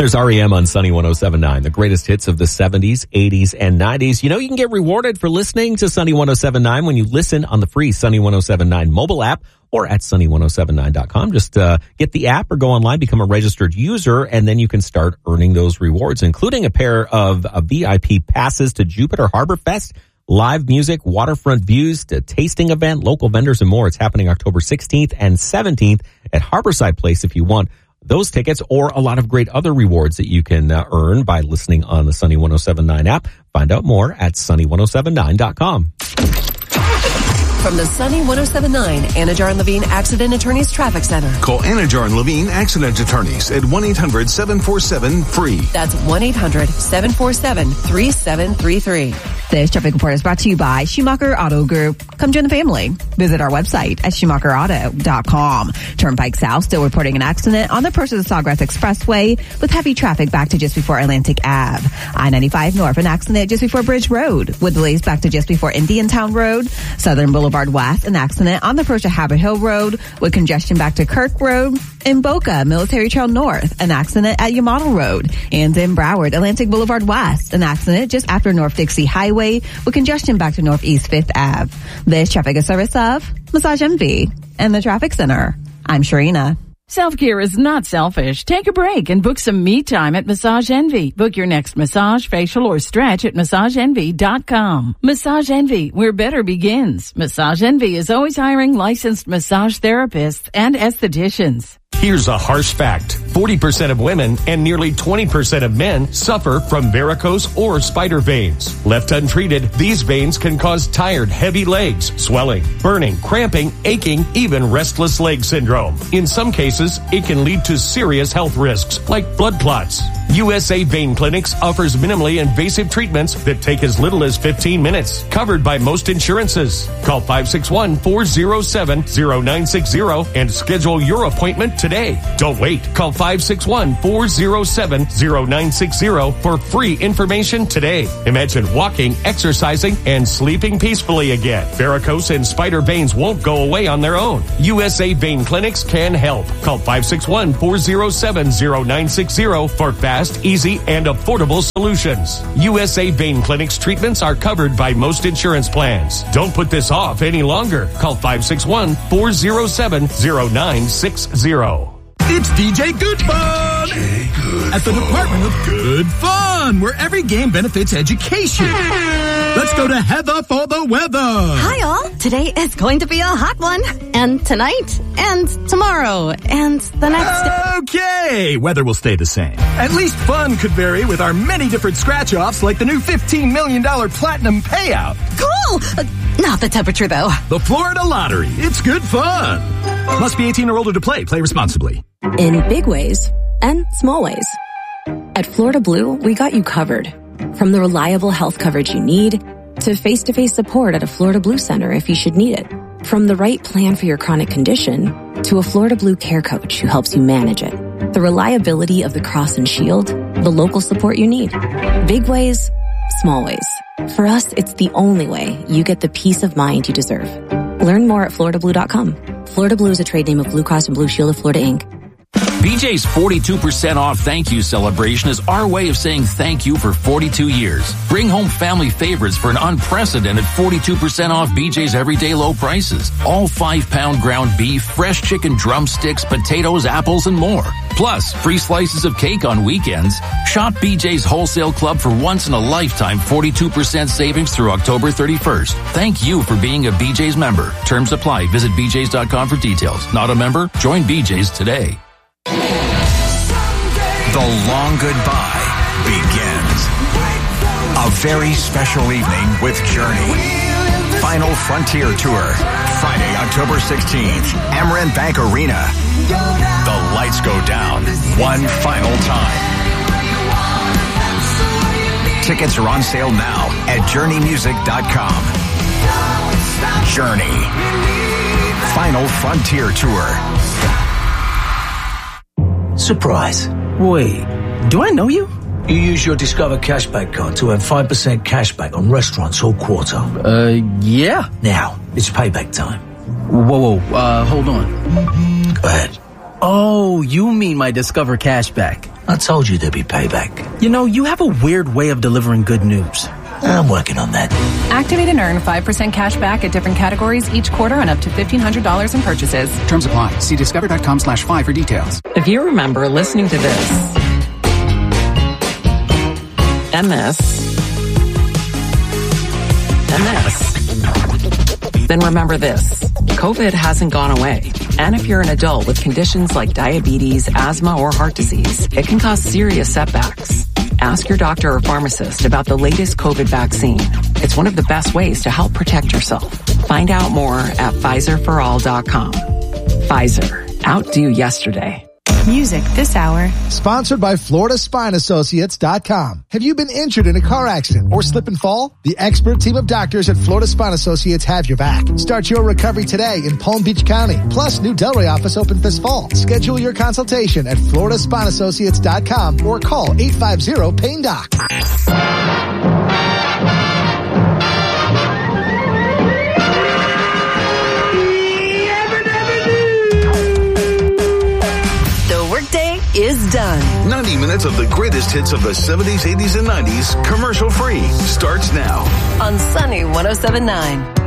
There's REM on Sunny 107.9, the greatest hits of the 70s, 80s, and 90s. You know, you can get rewarded for listening to Sunny 107.9 when you listen on the free Sunny 107.9 mobile app or at sunny1079.com. Just get the app or go online, become a registered user, and then you can start earning those rewards, including a pair of VIP passes to Jupiter Harbor Fest, live music, waterfront views, a tasting event, local vendors, and more. It's happening October 16th and 17th at Harborside Place if you want those tickets, or a lot of great other rewards that you can earn by listening on the Sunny 107.9 app. Find out more at sunny1079.com. From the Sunny 107.9 Anajar and Levine Accident Attorneys Traffic Center. Call Anajar and Levine Accident Attorneys at 1-800-747-FREE. That's 1-800-747-3733. This traffic report is brought to you by Schumacher Auto Group. Come join the family. Visit our website at SchumacherAuto.com. Turnpike South still reporting an accident on the approach of the Sawgrass Expressway with heavy traffic back to just before Atlantic Ave. I-95 North, an accident just before Bridge Road with delays back to just before Indiantown Road. Southern Boulevard West, an accident on the approach to Habit Hill Road with congestion back to Kirk Road. In Boca, Military Trail North, an accident at Yamato Road. And in Broward, Atlantic Boulevard West, an accident just after North Dixie Highway with congestion back to Northeast 5th Ave. This traffic is service of Massage Envy and the Traffic Center. I'm Sharina. Self-care is not selfish. Take a break and book some me time at Massage Envy. Book your next massage, facial, or stretch at MassageEnvy.com. Massage Envy, where better begins. Massage Envy is always hiring licensed massage therapists and estheticians. Here's a harsh fact. 40% of women and nearly 20% of men suffer from varicose or spider veins. Left untreated, these veins can cause tired, heavy legs, swelling, burning, cramping, aching, even restless leg syndrome. In some cases, it can lead to serious health risks like blood clots. USA Vein Clinics offers minimally invasive treatments that take as little as 15 minutes, covered by most insurances. Call 561-407-0960 and schedule your appointment today. Don't wait. Call 561-407-0960 for free information today. Imagine walking, exercising, and sleeping peacefully again. Varicose and spider veins won't go away on their own. USA Vein Clinics can help. Call 561-407-0960 for fast, easy, and affordable solutions. USA Vein Clinic's treatments are covered by most insurance plans. Don't put this off any longer. Call 561-407-0960. It's DJ Good Fun at the Department of Good Fun, where every game benefits education. Let's go to Heather for the weather. Hi, all. Today is going to be a hot one. And tonight, and tomorrow, and the next day. Okay, weather will stay the same. At least fun could vary with our many different scratch-offs, like the new $15 million Platinum Payout. Cool! Not the temperature, though. The Florida Lottery. It's good fun. Must be 18 or older to play. Play responsibly. In big ways and small ways. At Florida Blue, we got you covered. From the reliable health coverage you need to face-to-face support at a Florida Blue Center if you should need it. From the right plan for your chronic condition to a Florida Blue care coach who helps you manage it. The reliability of the Cross and Shield, the local support you need. Big ways, small ways. For us, it's the only way you get the peace of mind you deserve. Learn more at FloridaBlue.com. Florida Blue is a trade name of Blue Cross and Blue Shield of Florida, Inc. BJ's 42% off thank you celebration is our way of saying thank you for 42 years. Bring home family favorites for an unprecedented 42% off BJ's everyday low prices. All 5-pound ground beef, fresh chicken drumsticks, potatoes, apples, and more. Plus, free slices of cake on weekends. Shop BJ's Wholesale Club for once-in-a-lifetime 42% savings through October 31st. Thank you for being a BJ's member. Terms apply. Visit BJ's.com for details. Not a member? Join BJ's today. The long goodbye begins. A very special evening with Journey. Final Frontier Tour. Friday, October 16th, Amarin Bank Arena. The lights go down one final time. Tickets are on sale now at JourneyMusic.com. Journey. Final Frontier Tour. Surprise. Wait, do I know you? You use your Discover Cashback card to earn 5% cashback on restaurants all quarter. Yeah. Now, it's payback time. Whoa, hold on. Go ahead. Oh, you mean my Discover cashback. I told you there'd be payback. You know, you have a weird way of delivering good news. I'm working on that. Activate and earn 5% cash back at different categories each quarter on up to $1,500 in purchases. Terms apply. See discover.com/5 for details. If you remember listening to this and this and this, then remember this. COVID hasn't gone away. And if you're an adult with conditions like diabetes, asthma, or heart disease, it can cause serious setbacks. Ask your doctor or pharmacist about the latest COVID vaccine. It's one of the best ways to help protect yourself. Find out more at PfizerForAll.com. Pfizer. Outdo yesterday. Music this hour. Sponsored by FloridaSpineAssociates.com. Have you been injured in a car accident or slip and fall? The expert team of doctors at Florida Spine Associates have your back. Start your recovery today in Palm Beach County. Plus, new Delray office opens this fall. Schedule your consultation at FloridaSpineAssociates.com or call 850-PAIN-DOC. Is done. 90 minutes of the greatest hits of the 70s, 80s, and 90s, commercial free, starts now. On Sunny 107.9.